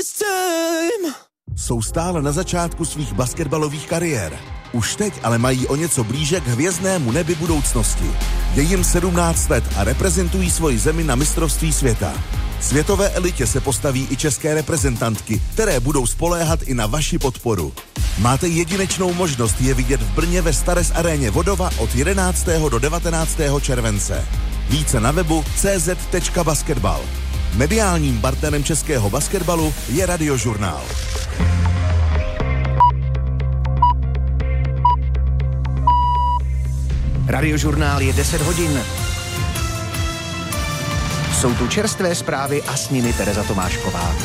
Jsou stále na začátku svých basketbalových kariér. Už teď ale mají o něco blíže k hvězdnému nebi budoucnosti. Je jim 17 let a reprezentují svoji zemi na mistrovství světa. Světové elitě se postaví i české reprezentantky, které budou spoléhat i na vaši podporu. Máte jedinečnou možnost je vidět v Brně ve Stares aréně Vodova od 11. do 19. července. Více na webu cz.basketbal. Mediálním partnerem českého basketbalu je Radiožurnál. Radiožurnál je 10 hodin. Jsou tu čerstvé zprávy a s nimi Tereza Tomášková.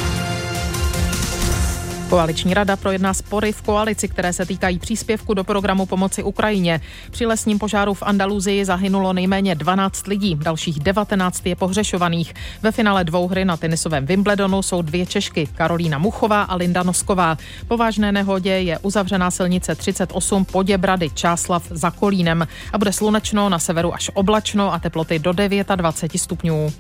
Koaliční rada projedná spory v koalici, které se týkají příspěvku do programu pomoci Ukrajině. Při lesním požáru v Andaluzii zahynulo nejméně 12 lidí, dalších 19 je pohřešovaných. Ve finále dvouhry na tenisovém Wimbledonu jsou 2 Češky, Karolína Muchová a Linda Nosková. Po vážné nehodě je uzavřená silnice 38 Poděbrady Čáslav za Kolínem a bude slunečno, na severu až oblačno a teploty do 29 stupňů.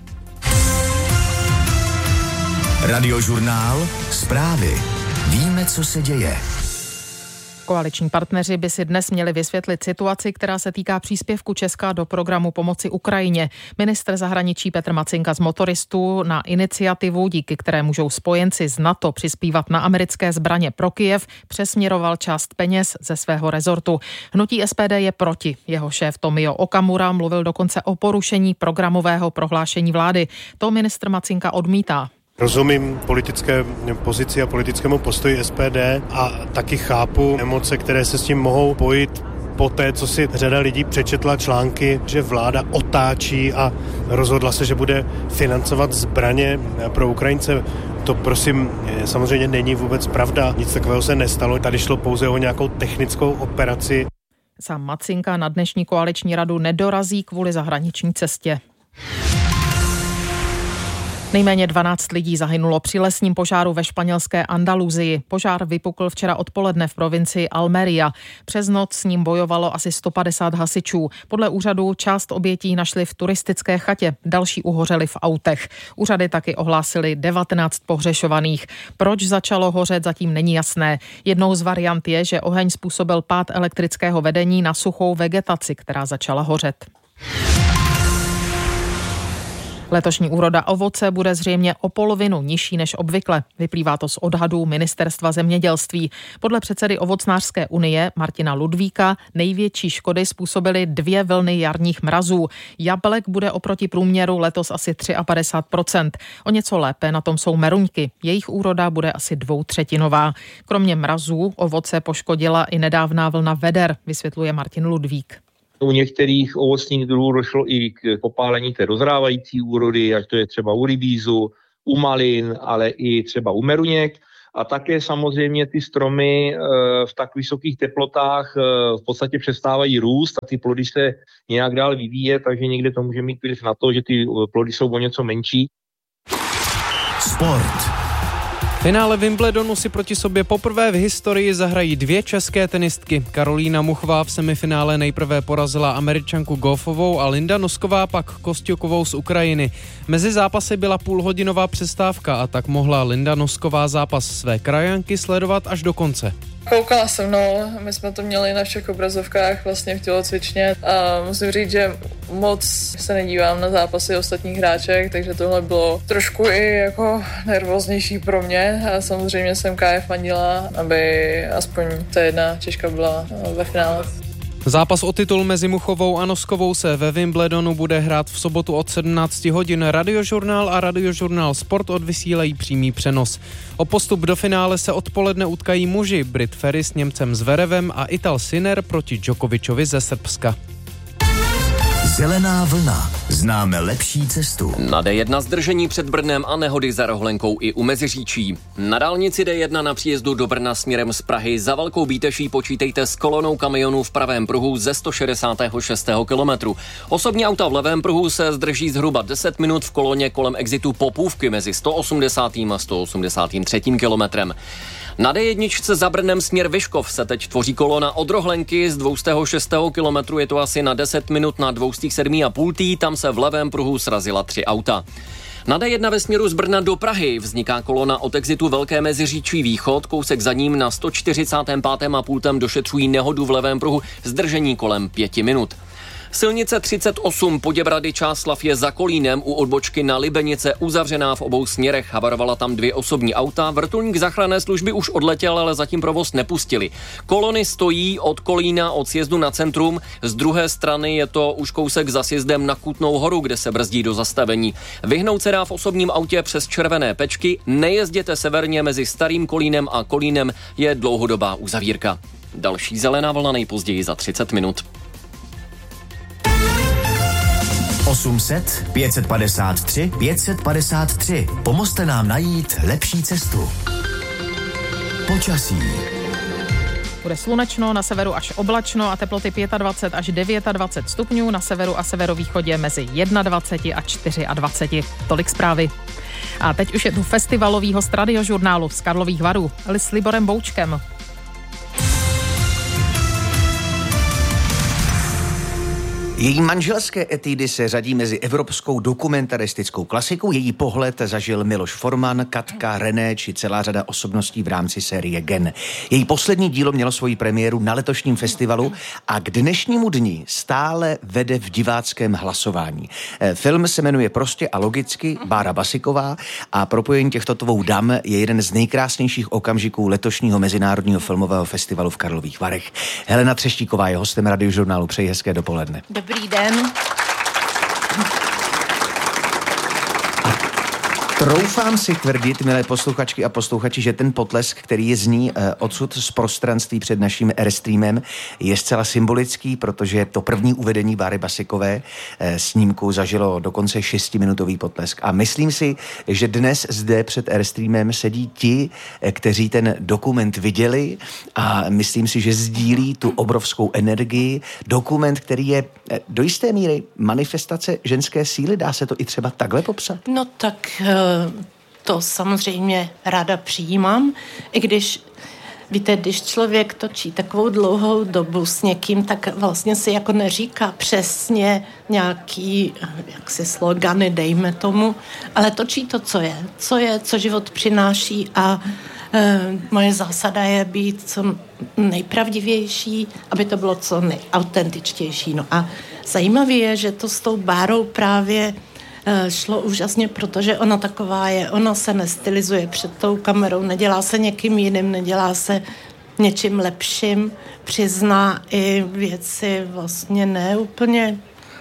Radiožurnál, zprávy. Víme, co se děje. Koaliční partneři by si dnes měli vysvětlit situaci, která se týká příspěvku Česka do programu pomoci Ukrajině. Ministr zahraničí Petr Macinka z Motoristů na iniciativu, díky které můžou spojenci z NATO přispívat na americké zbraně pro Kyjev, přesměroval část peněz ze svého rezortu. Hnutí SPD je proti. Jeho šéf Tomio Okamura mluvil dokonce o porušení programového prohlášení vlády. To ministr Macinka odmítá. Rozumím politické pozici a politickému postoji SPD a taky chápu emoce, které se s tím mohou pojít po té, co si řada lidí přečetla články, že vláda otáčí a rozhodla se, že bude financovat zbraně pro Ukrajince. To prosím samozřejmě není vůbec pravda. Nic takového se nestalo. Tady šlo pouze o nějakou technickou operaci. Sám Macinka na dnešní koaliční radu nedorazí kvůli zahraniční cestě. Nejméně 12 lidí zahynulo při lesním požáru ve španělské Andaluzii. Požár vypukl včera odpoledne v provincii Almería. Přes noc s ním bojovalo asi 150 hasičů. Podle úřadu část obětí našli v turistické chatě, další uhořeli v autech. Úřady taky ohlásily 19 pohřešovaných. Proč začalo hořet, zatím není jasné. Jednou z variant je, že oheň způsobil pád elektrického vedení na suchou vegetaci, která začala hořet. Letošní úroda ovoce bude zřejmě o polovinu nižší než obvykle. Vyplývá to z odhadů Ministerstva zemědělství. Podle předsedy Ovocnářské unie Martina Ludvíka největší škody způsobily 2 vlny jarních mrazů. Jablek bude oproti průměru letos asi 53%. O něco lépe na tom jsou meruňky. Jejich úroda bude asi 2/3. Kromě mrazů ovoce poškodila i nedávná vlna veder, vysvětluje Martin Ludvík. U některých ovocných druhů došlo i k popálení té dozrávající úrody, ať to je třeba u rybízu, u malin, ale i třeba u meruněk. A také samozřejmě ty stromy v tak vysokých teplotách v podstatě přestávají růst a ty plody se nějak dál vyvíjet, takže někde to může mít vliv na to, že ty plody jsou o něco menší. Sport. V finále Wimbledonu si proti sobě poprvé v historii zahrají 2 české tenistky. Karolína Muchová v semifinále nejprve porazila Američanku Goffovou a Linda Nosková pak Kostjukovou z Ukrajiny. Mezi zápasy byla půlhodinová přestávka a tak mohla Linda Nosková zápas své krajanky sledovat až do konce. Koukala jsem, my jsme to měli na všech obrazovkách vlastně v tělocvičně a musím říct, že moc se nedívám na zápasy ostatních hráček, takže tohle bylo trošku i jako nervóznější pro mě a samozřejmě jsem KF fandila, aby aspoň ta jedna Češka byla ve finále. Zápas o titul mezi Muchovou a Noskovou se ve Wimbledonu bude hrát v sobotu od 17 hodin. Radiožurnál a Radiožurnál Sport odvysílají přímý přenos. O postup do finále se odpoledne utkají muži Brit Ferry s Němcem Zverevem a Ital Sinner proti Djokovičovi ze Srbska. Zelená vlna. Známe lepší cestu. Na D1 zdržení před Brnem a nehody za Rohlenkou i u Meziříčí. Na dálnici D1 na příjezdu do Brna směrem z Prahy za Velkou Bíteší počítejte s kolonou kamionů v pravém pruhu ze 166. kilometru. Osobní auta v levém pruhu se zdrží zhruba 10 minut v koloně kolem exitu Popůvky mezi 180. a 183. kilometrem. Na D1 za Brnem směr Vyškov se teď tvoří kolona od Rohlenky z 206. kilometru, je to asi na 10 minut na 207,5, tam se v levém pruhu srazila 3 auta. Na D1 ve směru z Brna do Prahy vzniká kolona od exitu Velké Meziříčí východ, kousek za ním na 145. a pultem došetřují nehodu v levém pruhu, zdržení kolem 5 minut. Silnice 38 Poděbrady-Čáslav je za Kolínem u odbočky na Libenice uzavřená v obou směrech. Havarovala tam 2 osobní auta. Vrtulník záchranné služby už odletěl, ale zatím provoz nepustili. Kolony stojí od Kolína od sjezdu na centrum. Z druhé strany je to už kousek za sjezdem na Kutnou Horu, kde se brzdí do zastavení. Vyhnout se dá v osobním autě přes Červené Pečky. Nejezděte severně mezi Starým Kolínem a Kolínem, je dlouhodobá uzavírka. Další zelená vlna nejpozději za 30 minut. 800 553 553. Pomozte nám najít lepší cestu. Počasí. Bude slunečno, na severu až oblačno a teploty 25 až 29 stupňů, na severu a severovýchodě mezi 21 a 24. Tolik zprávy. A teď už je tu festivalový host Radiožurnálu z Karlových Varů s Liborem Boučkem. Její manželské etudy se řadí mezi evropskou dokumentaristickou klasiku. Její pohled zažil Miloš Forman, Katka, René či celá řada osobností v rámci série Gen. Její poslední dílo mělo svoji premiéru na letošním festivalu a k dnešnímu dni stále vede v diváckém hlasování. Film se jmenuje prostě a logicky Bára Basiková a propojení těchto dvou dam je jeden z nejkrásnějších okamžiků letošního Mezinárodního filmového festivalu v Karlových Varech. Helena Třeštíková je hostem Radiožurnálu. Přeji hezké dopoledne. Dobrý den. Troufám si tvrdit, milé posluchačky a posluchači, že ten potlesk, který je zní odsud z prostranství před naším Airstreamem, je zcela symbolický, protože to první uvedení Báry Basikové snímku zažilo dokonce 6minutový potlesk. A myslím si, že dnes zde před Airstreamem sedí ti, kteří ten dokument viděli a myslím si, že sdílí tu obrovskou energii. Dokument, který je do jisté míry manifestace ženské síly, dá se to i třeba takhle popsat? No tak to samozřejmě ráda přijímám, i když, víte, když člověk točí takovou dlouhou dobu s někým, tak vlastně si jako neříká přesně nějaký, jaksi slogany, dejme tomu, ale točí to, co život přináší a moje zásada je být co nejpravdivější, aby to bylo co nejautentičtější. No a zajímavé je, že to s tou Bárou právě šlo úžasně, protože ona taková je, ona se nestylizuje před tou kamerou, nedělá se někým jiným, nedělá se něčím lepším, přizná i věci vlastně neúplně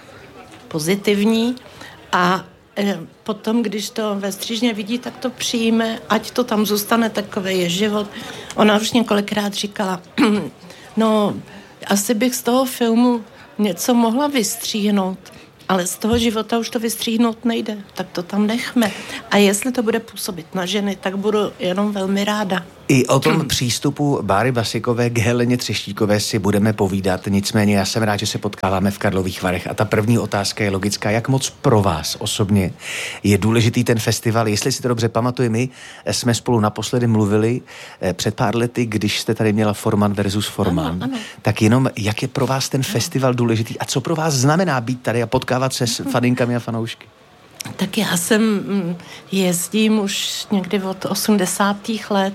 pozitivní a potom, když to ve střížně vidí, tak to přijme, ať to tam zůstane, takový je život. Ona už několikrát říkala, no, asi bych z toho filmu něco mohla vystříhnout, ale z toho života už to vystříhnout nejde, tak to tam nechme. A jestli to bude působit na ženy, tak budu jenom velmi ráda. I o tom přístupu Báry Basikové k Heleně Třeštíkové si budeme povídat, nicméně já jsem rád, že se potkáváme v Karlových Varech a ta první otázka je logická, jak moc pro vás osobně je důležitý ten festival, jestli si to dobře pamatuju, my jsme spolu naposledy mluvili před pár lety, když jste tady měla Forman versus Forman, ano. Tak jenom jak je pro vás ten festival důležitý a co pro vás znamená být tady a potkávat se s faninkami a fanoušky? Tak já jezdím už někdy od 80. let,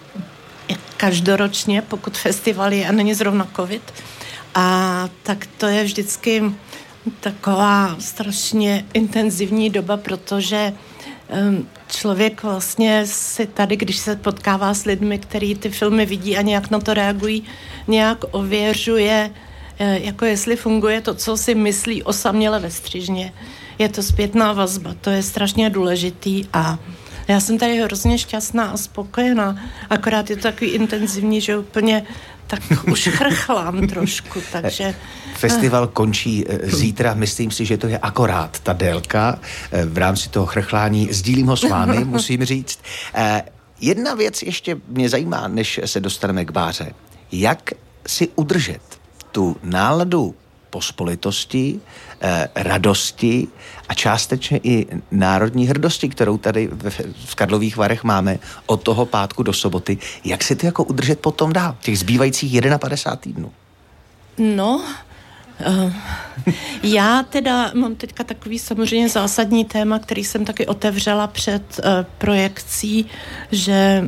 každoročně, pokud festival je a není zrovna covid. A tak to je vždycky taková strašně intenzivní doba, protože člověk vlastně si tady, když se potkává s lidmi, kteří ty filmy vidí a nějak na to reagují, nějak ověřuje, jako jestli funguje to, co si myslí osaměle ve střižně. Je to zpětná vazba, to je strašně důležitý a já jsem tady hrozně šťastná a spokojená, akorát je to takový intenzivní, že úplně tak už chrchlám trošku, takže... Festival končí zítra, myslím si, že to je akorát ta délka v rámci toho chrchlání. Sdílím ho s vámi, musím říct. Jedna věc ještě mě zajímá, než se dostaneme k Báře. Jak si udržet tu náladu pospolitosti, radosti a částečně i národní hrdosti, kterou tady v Karlových Varech máme od toho pátku do soboty. Jak si to jako udržet potom dál, těch zbývajících 51 týdnů? No, Já teda mám teďka takový samozřejmě zásadní téma, který jsem taky otevřela před projekcí, že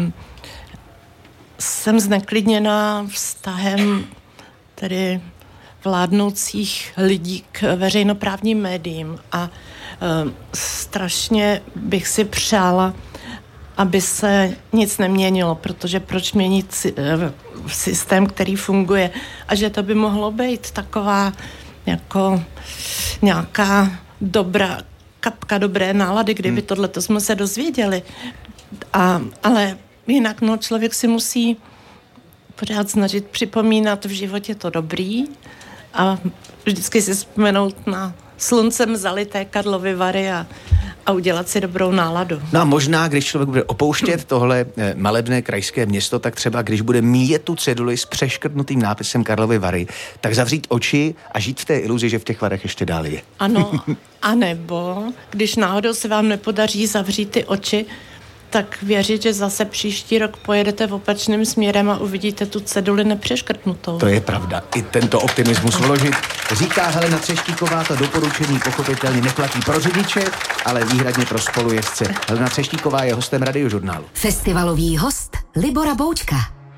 jsem zneklidněná vztahem tedy vládnoucích lidí k veřejnoprávním médiím a strašně bych si přála, aby se nic neměnilo, protože proč měnit systém, který funguje, a že to by mohlo být taková jako nějaká kapka dobré nálady, kdyby tohleto jsme se dozvěděli. Ale jinak člověk si musí pořád snažit připomínat v životě to dobrý a vždycky si vzpomenout na sluncem zalité Karlovy Vary a udělat si dobrou náladu. No a možná, když člověk bude opouštět tohle malebné krajské město, tak třeba když bude míjet tu ceduli s přeškrtnutým nápisem Karlovy Vary, tak zavřít oči a žít v té iluzi, že v těch varech ještě dál je. Ano, anebo když náhodou se vám nepodaří zavřít ty oči, tak věřit, že zase příští rok pojedete v opačným směrem a uvidíte tu ceduli nepřeškrtnutou. To je pravda. I tento optimismus vložit. Říká Helena Třeštíková, to doporučení pochopitelně neplatí pro řidiče, ale výhradně pro spolujezdce. Helena Třeštíková je hostem Radiožurnálu. Festivalový host Libora Boučka.